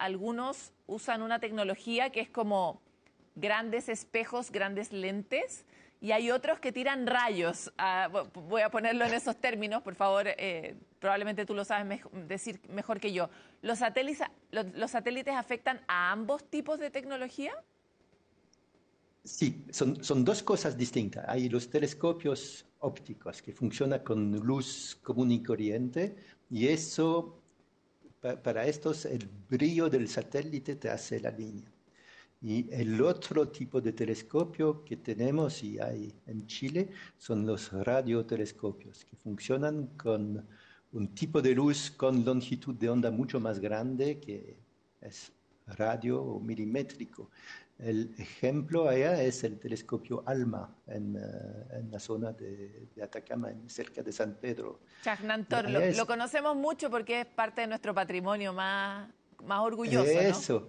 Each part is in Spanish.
algunos usan una tecnología que es como grandes espejos, grandes lentes, y hay otros que tiran rayos. Voy a ponerlo en esos términos, por favor, probablemente tú lo sabes decir mejor que yo. ¿Los satélites afectan a ambos tipos de tecnología? Sí, son dos cosas distintas. Hay los telescopios ópticos que funcionan con luz común y corriente y eso, para estos, el brillo del satélite te hace la línea. Y el otro tipo de telescopio que tenemos y hay en Chile son los radiotelescopios, que funcionan con un tipo de luz con longitud de onda mucho más grande, que es radio o milimétrico. El ejemplo allá es el telescopio ALMA en la zona de Atacama, cerca de San Pedro. Y Chajnantor, allá lo es conocemos mucho porque es parte de nuestro patrimonio más orgulloso, ¿no? eso.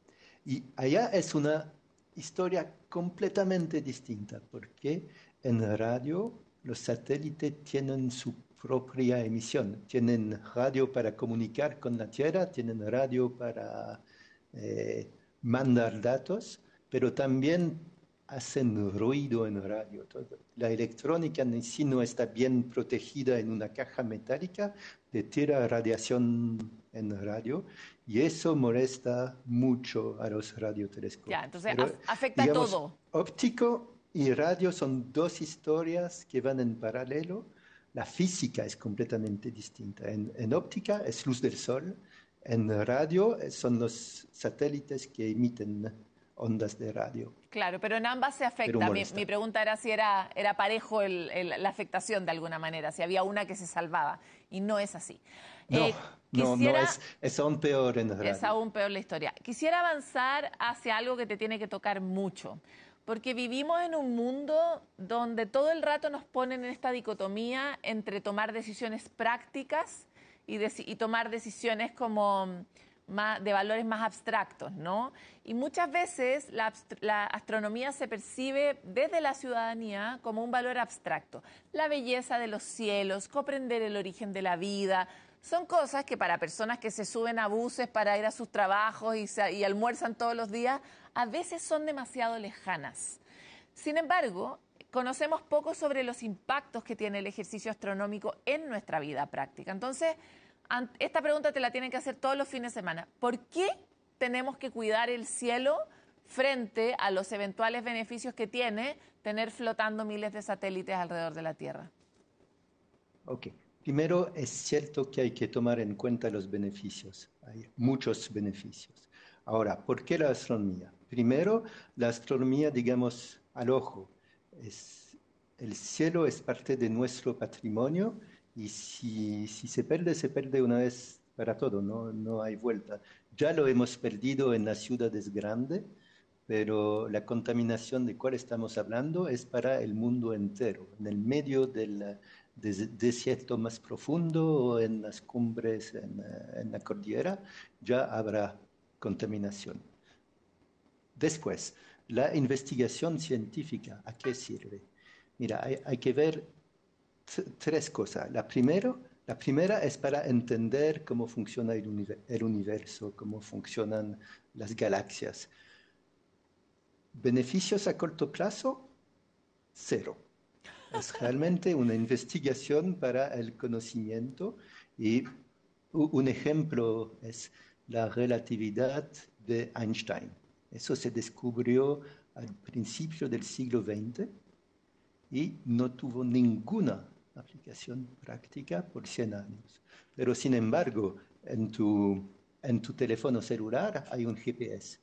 Y allá es una historia completamente distinta, porque en radio los satélites tienen su propia emisión. Tienen radio para comunicar con la Tierra, tienen radio para eh, mandar datos, pero también hacen ruido en radio. La electrónica en sí no está bien protegida en una caja metálica, te tira radiación en radio y eso molesta mucho a los Ya, radiotelescopios. entonces Pero, afecta digamos, todo. óptico y radio son dos historias que van en paralelo. La física es completamente distinta. En óptica es luz del sol, en radio son los satélites que emiten ondas de radio, Claro, pero en ambas se pero afecta. Mi molesta. pregunta era si era parejo la afectación de alguna manera, si había una que se salvaba, y no es así. No, no, Quisiera, es aún peor en es radio. aún peor la historia, quisiera avanzar hacia algo que te tiene que tocar mucho, porque vivimos en un mundo donde todo el rato nos ponen en esta dicotomía entre tomar decisiones prácticas y tomar decisiones como de valores más abstractos, ¿no? Y muchas veces la astronomía se percibe desde la ciudadanía como un valor abstracto. La belleza de los cielos, comprender el origen de la vida, son cosas que para personas que se suben a buses para ir a sus trabajos y almuerzan todos los días, a veces son demasiado lejanas. Sin embargo, conocemos poco sobre los impactos que tiene el ejercicio astronómico en nuestra vida práctica. Entonces, esta pregunta te la tienen que hacer todos los fines de semana. ¿Por qué tenemos que cuidar el cielo frente a los eventuales beneficios que tiene tener flotando miles de satélites alrededor de la Tierra? Ok. Primero, es cierto que hay que tomar en cuenta los beneficios. Hay muchos beneficios. Ahora, ¿por qué la astronomía? Primero, la astronomía, digamos, al ojo. El cielo es parte de nuestro patrimonio y si se pierde una vez para todo, no hay vuelta. Ya lo hemos perdido en las ciudades grandes, pero la contaminación de cual estamos hablando es para el mundo entero. En el medio del desierto más profundo o en las cumbres, en la cordillera, ya habrá contaminación. Después, la investigación científica, ¿a qué sirve? Mira, hay que ver tres cosas. La primera es para entender cómo funciona el universo, cómo funcionan las galaxias. Beneficios a corto plazo, cero. Es realmente una investigación para el conocimiento y un ejemplo es la relatividad de Einstein. Eso se descubrió al principio del siglo XX y no tuvo ninguna aplicación práctica por 100 años. Pero sin embargo, en tu teléfono celular hay un GPS.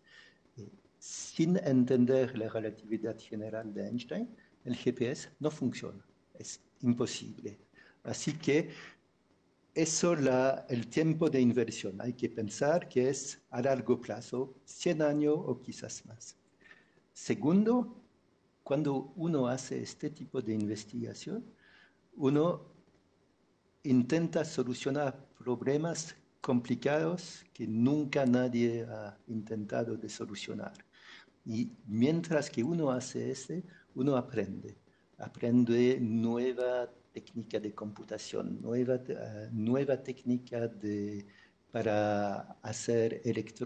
Sin entender la relatividad general de Einstein, el GPS no funciona. Es imposible. Así que eso el tiempo de inversión. Hay que pensar que es a largo plazo, 100 años o quizás más. Segundo, cuando uno hace este tipo de investigación, uno intenta solucionar problemas complicados que nunca nadie ha intentado de solucionar. Y mientras que uno hace ese, uno aprende nueva técnica de computación, nueva técnica para hacer electrónica